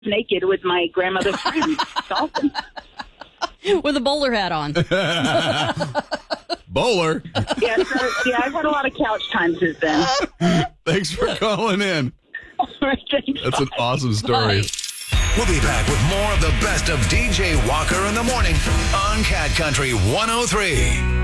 naked with my grandmother's friend, Dalton. With a bowler hat on. Bowler. Yeah, I've had a lot of couch time since then. Thanks for calling in. All right, thanks. That's an awesome story. Bye. We'll be back with more of the best of DJ Walker in the morning on Cat Country 103.